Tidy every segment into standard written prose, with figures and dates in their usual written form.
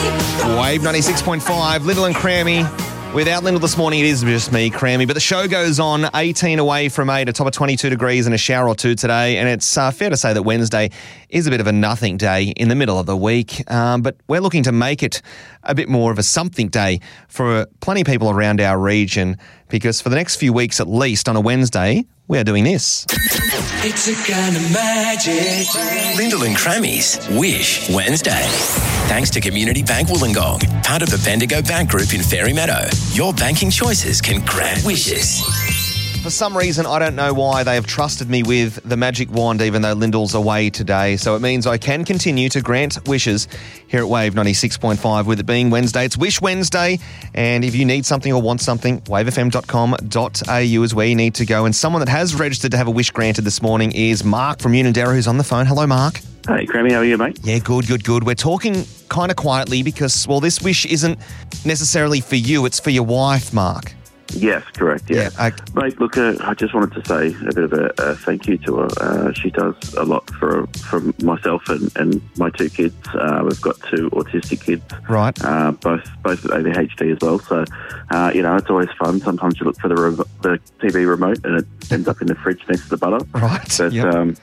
Wave 96.5, Lyndall and Crammy. Without Lyndall this morning, it is just me, Crammy. But the show goes on 18 away from 8, a top of 22 degrees and a shower or two today. And it's fair to say that Wednesday is a bit of a nothing day in the middle of the week. But we're looking to make it a bit more of a something day for plenty of people around our region, because for the next few weeks at least, on a Wednesday, we're doing this. It's a kind of magic. Lyndall and Crammy's Wish Wednesday. Thanks to Community Bank Wollongong, part of the Bendigo Bank Group in Fairy Meadow. Your banking choices can grant wishes. For some reason, I don't know why, they have trusted me with the magic wand, even though Lyndall's away today. So it means I can continue to grant wishes here at Wave 96.5. With it being Wednesday, it's Wish Wednesday. And if you need something or want something, wavefm.com.au is where you need to go. And someone that has registered to have a wish granted this morning is Mark from Unanderra, who's on the phone. Hello, Mark. Hey, Crammy, how are you, mate? Yeah, good. We're talking kind of quietly because, well, this wish isn't necessarily for you. It's for your wife, Mark. Yes, correct, yeah. Mate, look, I just wanted to say a bit of a thank you to her. She does a lot for myself and my two kids. We've got two autistic kids. Right. Both with ADHD as well. So, it's always fun. Sometimes you look for the TV remote and it ends up in the fridge next to the butter. Right, But,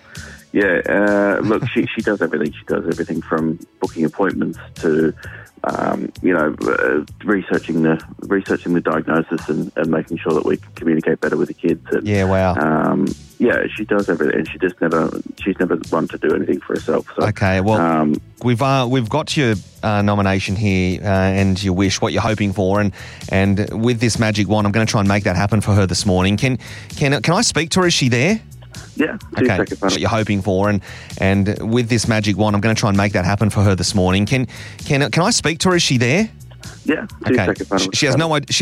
look, she does everything. She does everything from booking appointments to, researching the diagnosis and making sure that we can communicate better with the kids. And, yeah, wow. She does everything, and she's never one to do anything for herself. So, okay, well, we've got your nomination here and your wish, what you're hoping for, and with this magic wand, I'm going to try and make that happen for her this morning. Can I speak to her? Is she there? Yeah. Okay. What you're hoping for, and with this magic wand, I'm going to try and make that happen for her this morning. Can I speak to her? Is she there? Yeah. Okay. She has no idea.